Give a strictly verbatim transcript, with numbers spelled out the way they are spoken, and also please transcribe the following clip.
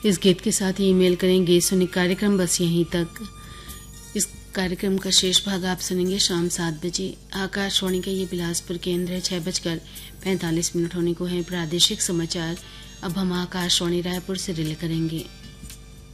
इस गीत के साथ ही ईमेल करेंगे सुनी कार्यक्रम बस यहीं तक। इस कार्यक्रम का शेष भाग आप सुनेंगे शाम सात बजे। आकाशवाणी का ये बिलासपुर केंद्र है। छह बजकर पैंतालीस मिनट होने को है प्रादेशिक समाचार। अब हम आकाशवाणी रायपुर से रिले करेंगे।